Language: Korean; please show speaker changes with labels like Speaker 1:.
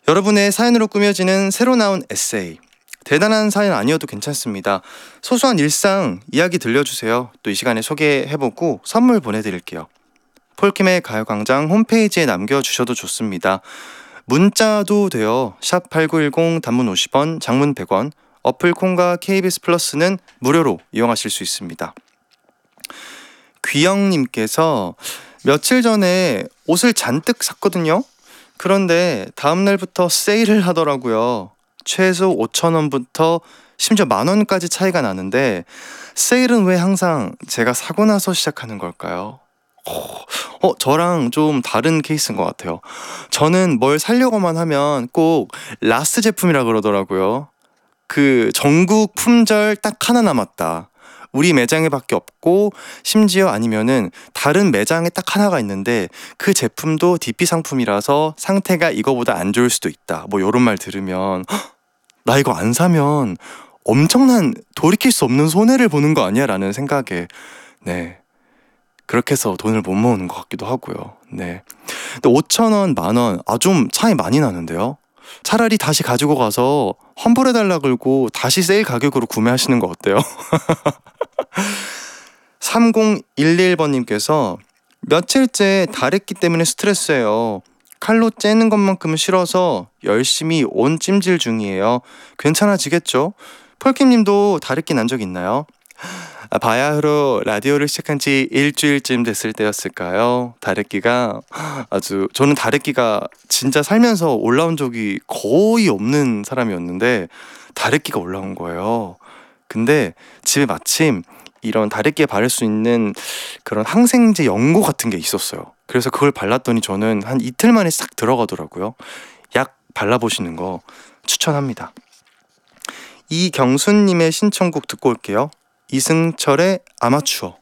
Speaker 1: 여러분의 사연으로 꾸며지는 새로 나온 에세이. 대단한 사연 아니어도 괜찮습니다. 소소한 일상 이야기 들려주세요. 또 이 시간에 소개해보고 선물 보내드릴게요. 폴킴의 가요광장 홈페이지에 남겨주셔도 좋습니다. 문자도 돼요. 샵8910 단문 50원, 장문 100원. 어플 콩과 KBS 플러스는 무료로 이용하실 수 있습니다. 귀영님께서 며칠 전에 옷을 잔뜩 샀거든요. 그런데 다음날부터 세일을 하더라고요. 최소 5,000원부터 심지어 10,000원까지 차이가 나는데 세일은 왜 항상 제가 사고 나서 시작하는 걸까요? 저랑 좀 다른 케이스인 것 같아요. 저는 뭘 사려고만 하면 꼭 라스트 제품이라 그러더라고요. 그 전국 품절 딱 하나 남았다. 우리 매장에 밖에 없고 심지어 아니면은 다른 매장에 딱 하나가 있는데 그 제품도 DP 상품이라서 상태가 이거보다 안 좋을 수도 있다. 뭐 이런 말 들으면 나 이거 안 사면 엄청난 돌이킬 수 없는 손해를 보는 거 아니야? 라는 생각에 그렇게 해서 돈을 못 모으는 것 같기도 하고요. 근데 5,000원, 10,000원 좀 차이 많이 나는데요. 차라리 다시 가지고 가서 환불해달라 그러고 다시 세일 가격으로 구매하시는 거 어때요? 3011번님께서 며칠째 다래끼 때문에 스트레스예요. 칼로 째는 것만큼 싫어서 열심히 온 찜질 중이에요. 괜찮아지겠죠? 펄킴님도 다래끼 난 적 있나요? 바야흐로 라디오를 시작한 지 일주일쯤 됐을 때였을까요? 다래끼가 저는 다래끼가 진짜 살면서 올라온 적이 거의 없는 사람이었는데 다래끼가 올라온 거예요. 근데 집에 마침 이런 다래끼에 바를 수 있는 그런 항생제 연고 같은 게 있었어요. 그래서 그걸 발랐더니 저는 한 이틀 만에 싹 들어가더라고요. 약 발라보시는 거 추천합니다. 이경수님의 신청곡 듣고 올게요. 이승철의 아마추어.